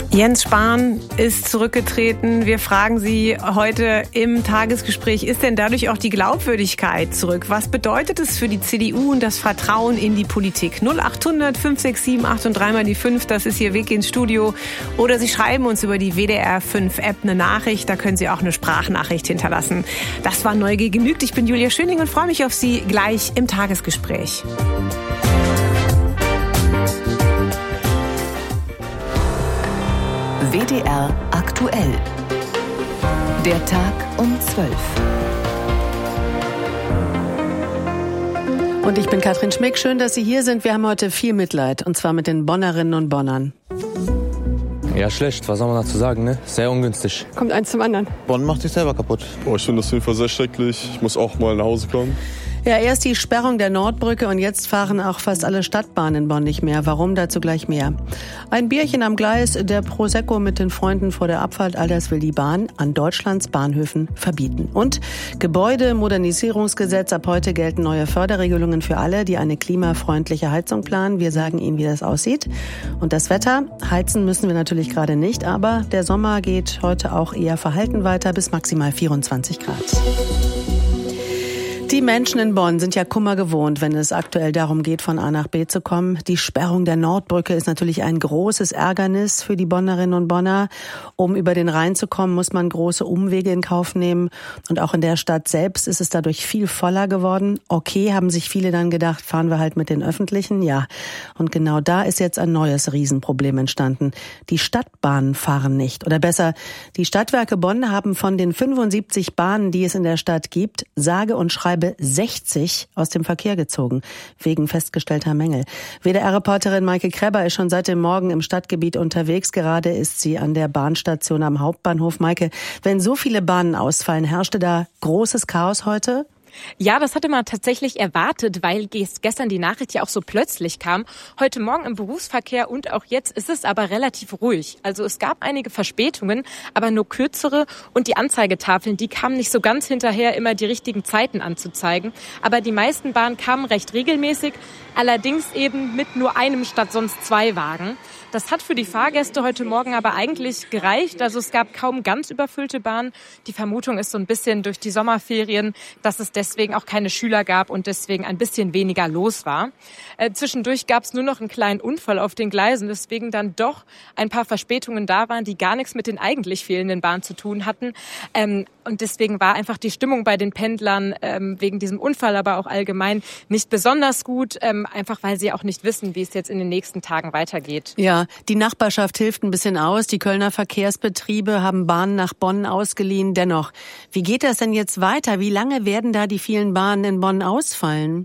Jens Spahn ist zurückgetreten. Wir fragen Sie heute im Tagesgespräch, ist denn dadurch auch die Glaubwürdigkeit zurück? Was bedeutet es für die CDU und das Vertrauen in die Politik? 0800 567 8 und 3 mal die 5, das ist Ihr Weg ins Studio. Oder Sie schreiben uns über die WDR 5 App eine Nachricht, da können Sie auch eine Sprachnachricht hinterlassen. Das war Neugier genügt. Ich bin Julia Schöning und freue mich auf Sie gleich im Tagesgespräch. WDR aktuell. Der Tag um 12. Und ich bin Katrin Schmick. Schön, dass Sie hier sind. Wir haben heute viel Mitleid, und zwar mit den Bonnerinnen und Bonnern. Ja, schlecht. Was soll man dazu sagen, ne? Sehr ungünstig. Kommt eins zum anderen. Bonn macht sich selber kaputt. Ich finde das auf jeden Fall sehr schrecklich. Ich muss auch mal nach Hause kommen. Ja, erst die Sperrung der Nordbrücke und jetzt fahren auch fast alle Stadtbahnen in Bonn nicht mehr. Warum? Dazu gleich mehr. Ein Bierchen am Gleis, der Prosecco mit den Freunden vor der Abfahrt, all das will die Bahn an Deutschlands Bahnhöfen verbieten. Und Gebäudemodernisierungsgesetz, ab heute gelten neue Förderregelungen für alle, die eine klimafreundliche Heizung planen. Wir sagen Ihnen, wie das aussieht. Und das Wetter, heizen müssen wir natürlich gerade nicht, aber der Sommer geht heute auch eher verhalten weiter, bis maximal 24 Grad. Die Menschen in Bonn sind ja Kummer gewohnt, wenn es aktuell darum geht, von A nach B zu kommen. Die Sperrung der Nordbrücke ist natürlich ein großes Ärgernis für die Bonnerinnen und Bonner. Um über den Rhein zu kommen, muss man große Umwege in Kauf nehmen. Und auch in der Stadt selbst ist es dadurch viel voller geworden. Okay, haben sich viele dann gedacht, fahren wir halt mit den Öffentlichen. Ja, und genau da ist jetzt ein neues Riesenproblem entstanden. Die Stadtbahnen fahren nicht. Oder besser, die Stadtwerke Bonn haben von den 75 Bahnen, die es in der Stadt gibt, sage und schreibe 60 aus dem Verkehr gezogen, wegen festgestellter Mängel. WDR-Reporterin Maike Kreber ist schon seit dem Morgen im Stadtgebiet unterwegs. Gerade ist sie an der Bahnstation am Hauptbahnhof. Maike, wenn so viele Bahnen ausfallen, herrschte da großes Chaos heute? Ja, das hatte man tatsächlich erwartet, weil gestern die Nachricht ja auch so plötzlich kam. Heute Morgen im Berufsverkehr und auch jetzt ist es aber relativ ruhig. Also es gab einige Verspätungen, aber nur kürzere, und die Anzeigetafeln, die kamen nicht so ganz hinterher, immer die richtigen Zeiten anzuzeigen. Aber die meisten Bahnen kamen recht regelmäßig, allerdings eben mit nur einem statt sonst 2 Wagen. Das hat für die Fahrgäste heute Morgen aber eigentlich gereicht. Also es gab kaum ganz überfüllte Bahnen. Die Vermutung ist so ein bisschen durch die Sommerferien, dass es deswegen auch keine Schüler gab und deswegen ein bisschen weniger los war. Zwischendurch gab es nur noch einen kleinen Unfall auf den Gleisen, weswegen dann doch ein paar Verspätungen da waren, die gar nichts mit den eigentlich fehlenden Bahnen zu tun hatten. Und deswegen war einfach die Stimmung bei den Pendlern wegen diesem Unfall, aber auch allgemein nicht besonders gut, einfach weil sie auch nicht wissen, wie es jetzt in den nächsten Tagen weitergeht. Ja, die Nachbarschaft hilft ein bisschen aus. Die Kölner Verkehrsbetriebe haben Bahnen nach Bonn ausgeliehen. Dennoch, wie geht das denn jetzt weiter? Wie lange werden da die vielen Bahnen in Bonn ausfallen?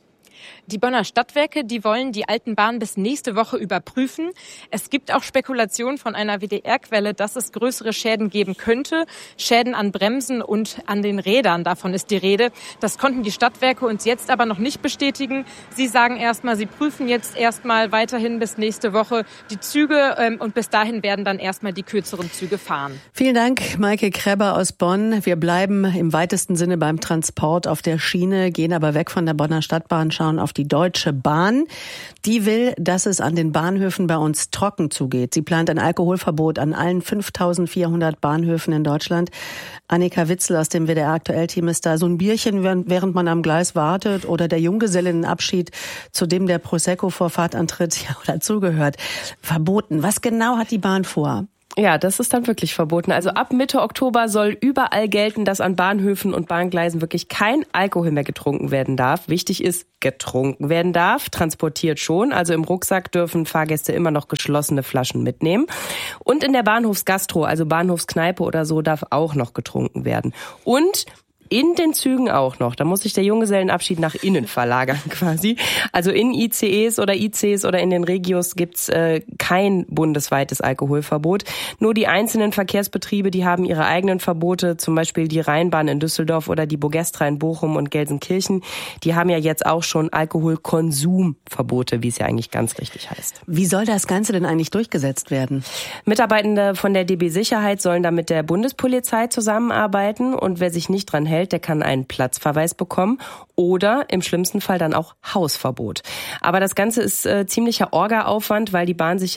Die Bonner Stadtwerke, die wollen die alten Bahnen bis nächste Woche überprüfen. Es gibt auch Spekulationen von einer WDR-Quelle, dass es größere Schäden geben könnte. Schäden an Bremsen und an den Rädern, davon ist die Rede. Das konnten die Stadtwerke uns jetzt aber noch nicht bestätigen. Sie sagen erstmal, sie prüfen jetzt erstmal weiterhin bis nächste Woche die Züge und bis dahin werden dann erstmal die kürzeren Züge fahren. Vielen Dank, Maike Kreber aus Bonn. Wir bleiben im weitesten Sinne beim Transport auf der Schiene, gehen aber weg von der Bonner Stadtbahn, schauen auf die Deutsche Bahn. Die will, dass es an den Bahnhöfen bei uns trocken zugeht. Sie plant ein Alkoholverbot an allen 5.400 Bahnhöfen in Deutschland. Annika Witzel aus dem WDR-Aktuell-Team ist da. So ein Bierchen, während man am Gleis wartet, oder der Junggesellinnenabschied, zu dem der Prosecco vor Fahrtantritt ja dazugehört. Verboten. Was genau hat die Bahn vor? Ja, das ist dann wirklich verboten. Also ab Mitte Oktober soll überall gelten, dass an Bahnhöfen und Bahngleisen wirklich kein Alkohol mehr getrunken werden darf. Wichtig ist, getrunken werden darf, transportiert schon. Also im Rucksack dürfen Fahrgäste immer noch geschlossene Flaschen mitnehmen. Und in der Bahnhofsgastro, also Bahnhofskneipe oder so, darf auch noch getrunken werden. Und in den Zügen auch noch. Da muss sich der Junggesellenabschied nach innen verlagern quasi. Also in ICEs oder ICs oder in den Regios gibt's kein bundesweites Alkoholverbot. Nur die einzelnen Verkehrsbetriebe, die haben ihre eigenen Verbote. Zum Beispiel die Rheinbahn in Düsseldorf oder die Bogestra in Bochum und Gelsenkirchen. Die haben ja jetzt auch schon Alkoholkonsumverbote, wie es ja eigentlich ganz richtig heißt. Wie soll das Ganze denn eigentlich durchgesetzt werden? Mitarbeitende von der DB Sicherheit sollen da mit der Bundespolizei zusammenarbeiten. Und wer sich nicht dran hält, der kann einen Platzverweis bekommen oder im schlimmsten Fall dann auch Hausverbot. Aber das Ganze ist ziemlicher Orga-Aufwand, weil die Bahn sich ja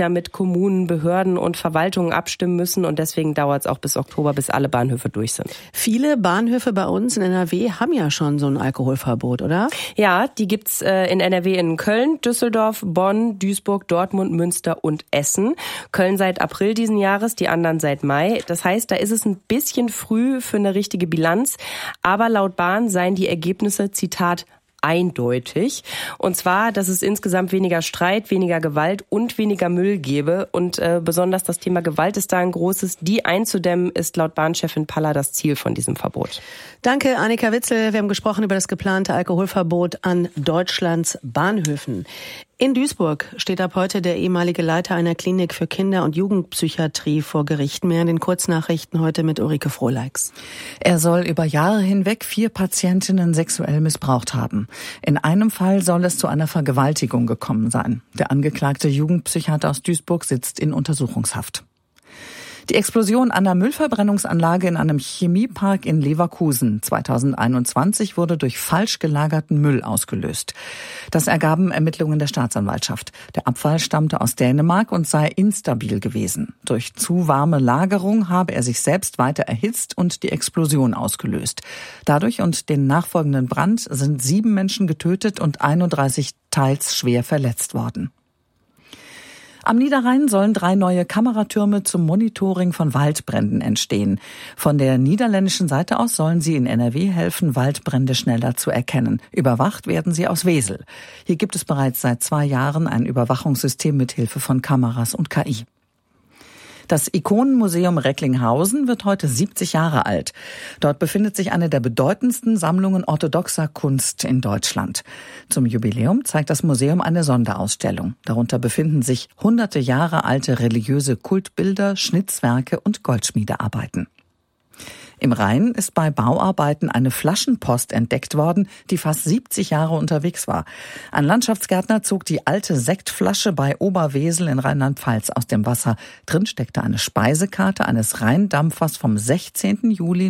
ja mit Kommunen, Behörden und Verwaltungen abstimmen müssen und deswegen dauert es auch bis Oktober, bis alle Bahnhöfe durch sind. Viele Bahnhöfe bei uns in NRW haben ja schon so ein Alkoholverbot, oder? Ja, die gibt's in NRW in Köln, Düsseldorf, Bonn, Duisburg, Dortmund, Münster und Essen. Köln seit April diesen Jahres, die anderen seit Mai. Das heißt, da ist es ein bisschen früh für eine richtige Bilanz. Aber laut Bahn seien die Ergebnisse, Zitat, eindeutig. Und zwar, dass es insgesamt weniger Streit, weniger Gewalt und weniger Müll gebe. Und besonders das Thema Gewalt ist da ein großes. Die einzudämmen ist laut Bahnchefin Paller das Ziel von diesem Verbot. Danke, Annika Witzel. Wir haben gesprochen über das geplante Alkoholverbot an Deutschlands Bahnhöfen. In Duisburg steht ab heute der ehemalige Leiter einer Klinik für Kinder- und Jugendpsychiatrie vor Gericht. Mehr in den Kurznachrichten heute mit Ulrike Frohleix. Er soll über Jahre hinweg 4 Patientinnen sexuell missbraucht haben. In einem Fall soll es zu einer Vergewaltigung gekommen sein. Der angeklagte Jugendpsychiater aus Duisburg sitzt in Untersuchungshaft. Die Explosion einer Müllverbrennungsanlage in einem Chemiepark in Leverkusen 2021 wurde durch falsch gelagerten Müll ausgelöst. Das ergaben Ermittlungen der Staatsanwaltschaft. Der Abfall stammte aus Dänemark und sei instabil gewesen. Durch zu warme Lagerung habe er sich selbst weiter erhitzt und die Explosion ausgelöst. Dadurch und den nachfolgenden Brand sind 7 Menschen getötet und 31 teils schwer verletzt worden. Am Niederrhein sollen 3 neue Kameratürme zum Monitoring von Waldbränden entstehen. Von der niederländischen Seite aus sollen sie in NRW helfen, Waldbrände schneller zu erkennen. Überwacht werden sie aus Wesel. Hier gibt es bereits seit 2 Jahren ein Überwachungssystem mit Hilfe von Kameras und KI. Das Ikonenmuseum Recklinghausen wird heute 70 Jahre alt. Dort befindet sich eine der bedeutendsten Sammlungen orthodoxer Kunst in Deutschland. Zum Jubiläum zeigt das Museum eine Sonderausstellung. Darunter befinden sich hunderte Jahre alte religiöse Kultbilder, Schnitzwerke und Goldschmiedearbeiten. Im Rhein ist bei Bauarbeiten eine Flaschenpost entdeckt worden, die fast 70 Jahre unterwegs war. Ein Landschaftsgärtner zog die alte Sektflasche bei Oberwesel in Rheinland-Pfalz aus dem Wasser. Drin steckte eine Speisekarte eines Rheindampfers vom 16. Juli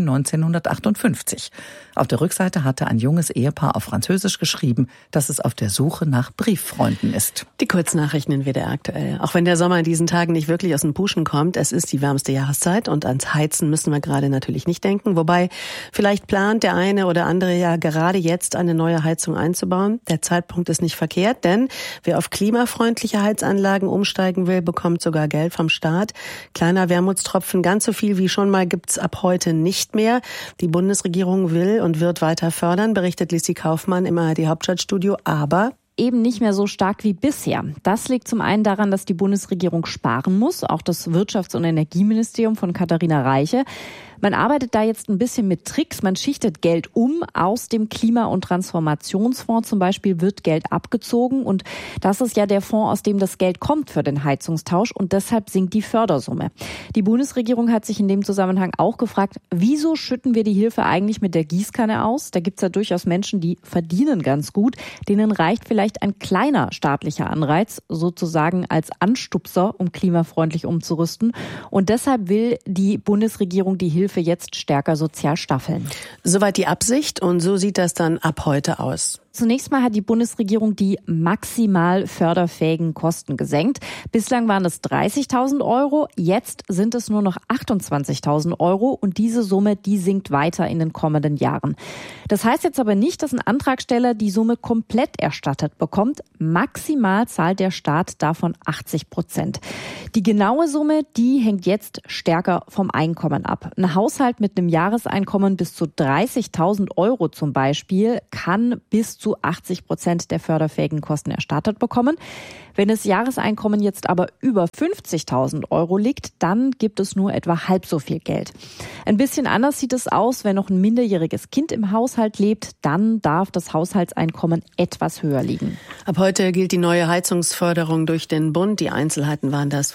1958. Auf der Rückseite hatte ein junges Ehepaar auf Französisch geschrieben, dass es auf der Suche nach Brieffreunden ist. Die Kurznachrichten in WDR aktuell. Auch wenn der Sommer in diesen Tagen nicht wirklich aus dem Puschen kommt, es ist die wärmste Jahreszeit und ans Heizen müssen wir gerade natürlich nicht denken. Wobei, vielleicht plant der eine oder andere ja gerade jetzt eine neue Heizung einzubauen. Der Zeitpunkt ist nicht verkehrt, denn wer auf klimafreundliche Heizanlagen umsteigen will, bekommt sogar Geld vom Staat. Kleiner Wermutstropfen, ganz so viel wie schon mal gibt's ab heute nicht mehr. Die Bundesregierung will und wird weiter fördern, berichtet Lissi Kaufmann im ARD-Hauptstadtstudio, aber eben nicht mehr so stark wie bisher. Das liegt zum einen daran, dass die Bundesregierung sparen muss, auch das Wirtschafts- und Energieministerium von Katharina Reiche. Man arbeitet da jetzt ein bisschen mit Tricks. Man schichtet Geld um. Aus dem Klima- und Transformationsfonds zum Beispiel wird Geld abgezogen. Und das ist ja der Fonds, aus dem das Geld kommt für den Heizungstausch. Und deshalb sinkt die Fördersumme. Die Bundesregierung hat sich in dem Zusammenhang auch gefragt, wieso schütten wir die Hilfe eigentlich mit der Gießkanne aus? Da gibt's ja durchaus Menschen, die verdienen ganz gut. Denen reicht vielleicht ein kleiner staatlicher Anreiz, sozusagen als Anstupser, um klimafreundlich umzurüsten. Und deshalb will die Bundesregierung die Hilfe jetzt stärker sozial staffeln. Soweit die Absicht und so sieht das dann ab heute aus. Zunächst mal hat die Bundesregierung die maximal förderfähigen Kosten gesenkt. Bislang waren es 30.000 €, jetzt sind es nur noch 28.000 € und diese Summe, die sinkt weiter in den kommenden Jahren. Das heißt jetzt aber nicht, dass ein Antragsteller die Summe komplett erstattet bekommt. Maximal zahlt der Staat davon 80%. Die genaue Summe, die hängt jetzt stärker vom Einkommen ab. Ein Haushalt mit einem Jahreseinkommen bis zu 30.000 € zum Beispiel kann bis zu 80% der förderfähigen Kosten erstattet bekommen. Wenn das Jahreseinkommen jetzt aber über 50.000 € liegt, dann gibt es nur etwa halb so viel Geld. Ein bisschen anders sieht es aus, wenn noch ein minderjähriges Kind im Haushalt lebt, dann darf das Haushaltseinkommen etwas höher liegen. Ab heute gilt die neue Heizungsförderung durch den Bund. Die Einzelheiten waren das von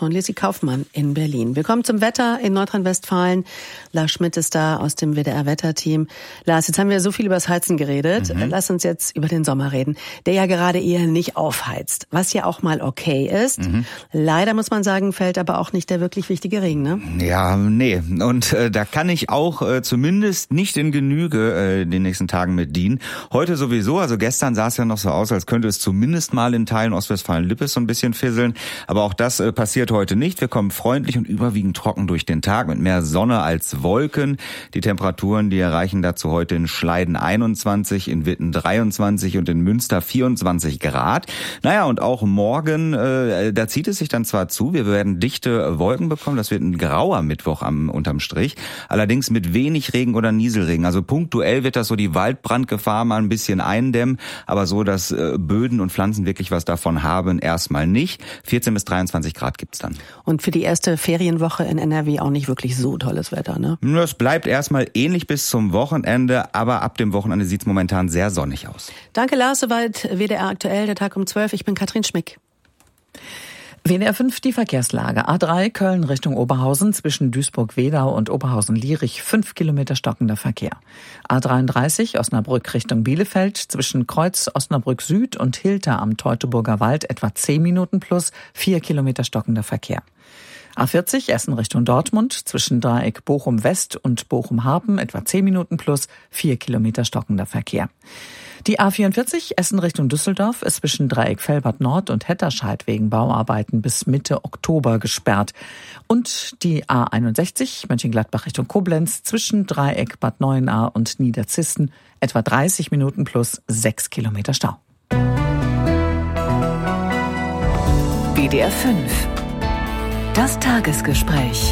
von Lissy Kaufmann in Berlin. Wir kommen zum Wetter in Nordrhein-Westfalen. Lars Schmidt ist da aus dem WDR-Wetterteam. Lars, jetzt haben wir so viel über das Heizen geredet. Lass uns jetzt über den Sommer reden, der ja gerade eher nicht aufheizt, was ja auch mal okay ist. Leider muss man sagen, fällt aber auch nicht der wirklich wichtige Regen, ne? Ja, nee. Und da kann ich auch zumindest nicht in Genüge den nächsten Tagen mit dienen. Heute sowieso, also gestern sah es ja noch so aus, als könnte es zumindest mal in Teilen Ostwestfalen-Lippe so ein bisschen fisseln. Aber auch das passiert heute nicht. Wir kommen freundlich und überwiegend trocken durch den Tag mit mehr Sonne als Wolken. Die Temperaturen, die erreichen dazu heute in Schleiden 21, in Witten 23 und in Münster 24 Grad. Naja, und auch morgen, da zieht es sich dann zwar zu, wir werden dichte Wolken bekommen. Das wird ein grauer Mittwoch unterm Strich. Allerdings mit wenig Regen oder Nieselregen. Also punktuell wird das so die Waldbrandgefahr mal ein bisschen eindämmen. Aber so, dass Böden und Pflanzen wirklich was davon haben, erstmal nicht. 14 bis 23 Grad gibt's dann. Und für die erste Ferienwoche in NRW auch nicht wirklich so tolles Wetter, ne? Es bleibt erstmal ähnlich bis zum Wochenende, aber ab dem Wochenende sieht's momentan sehr sonnig aus. Danke, Lars, soweit WDR aktuell, der Tag um 12. Ich bin Katrin Schmick. WDR 5, die Verkehrslage. A3 Köln Richtung Oberhausen zwischen Duisburg-Wedau und Oberhausen-Lierich 5 Kilometer stockender Verkehr. A33 Osnabrück Richtung Bielefeld zwischen Kreuz Osnabrück Süd und Hilter am Teutoburger Wald etwa 10 Minuten plus 4 Kilometer stockender Verkehr. A40 Essen Richtung Dortmund zwischen Dreieck Bochum West und Bochum Harpen etwa 10 Minuten plus 4 Kilometer stockender Verkehr. Die A44 Essen Richtung Düsseldorf ist zwischen Dreieck Velbert Nord und Hetterscheid wegen Bauarbeiten bis Mitte Oktober gesperrt. Und die A61 Mönchengladbach Richtung Koblenz zwischen Dreieck Bad Neuenahr und Niederzissen etwa 30 Minuten plus 6 Kilometer Stau. WDR 5. Das Tagesgespräch.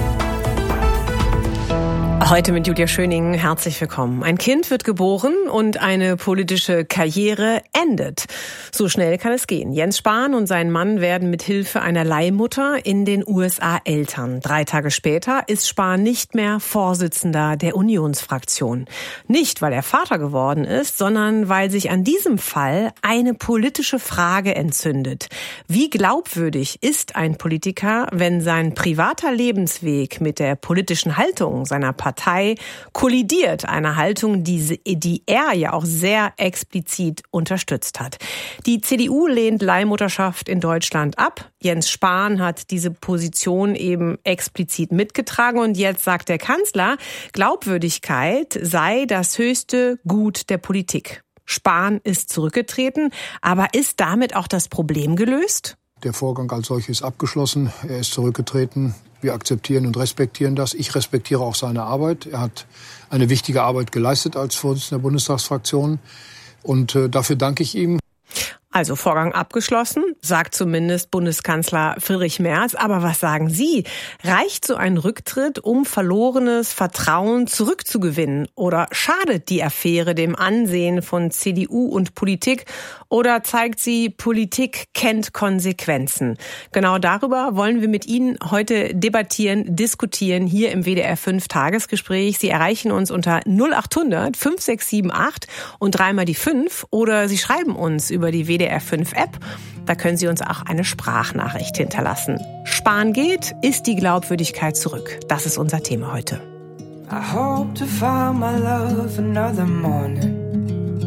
Heute mit Julia Schöning, herzlich willkommen. Ein Kind wird geboren und eine politische Karriere endet. So schnell kann es gehen. Jens Spahn und sein Mann werden mit Hilfe einer Leihmutter in den USA Eltern. 3 Tage später ist Spahn nicht mehr Vorsitzender der Unionsfraktion. Nicht, weil er Vater geworden ist, sondern weil sich an diesem Fall eine politische Frage entzündet. Wie glaubwürdig ist ein Politiker, wenn sein privater Lebensweg mit der politischen Haltung seiner Partei kollidiert, eine Haltung, die er ja auch sehr explizit unterstützt hat. Die CDU lehnt Leihmutterschaft in Deutschland ab. Jens Spahn hat diese Position eben explizit mitgetragen und jetzt sagt der Kanzler, Glaubwürdigkeit sei das höchste Gut der Politik. Spahn ist zurückgetreten, aber ist damit auch das Problem gelöst? Der Vorgang als solches ist abgeschlossen. Er ist zurückgetreten. Wir akzeptieren und respektieren das. Ich respektiere auch seine Arbeit. Er hat eine wichtige Arbeit geleistet als Vorsitzender der Bundestagsfraktion. Und dafür danke ich ihm. Also Vorgang abgeschlossen, sagt zumindest Bundeskanzler Friedrich Merz. Aber was sagen Sie? Reicht so ein Rücktritt, um verlorenes Vertrauen zurückzugewinnen? Oder schadet die Affäre dem Ansehen von CDU und Politik? Oder zeigt sie, Politik kennt Konsequenzen? Genau darüber wollen wir mit Ihnen heute diskutieren hier im WDR 5 Tagesgespräch. Sie erreichen uns unter 0800 5678 und 3 die 5 oder Sie schreiben uns über die WDR 5 App. Da können Sie uns auch eine Sprachnachricht hinterlassen. Spahn geht, ist die Glaubwürdigkeit zurück? Das ist unser Thema heute. I hope to find my love another morning.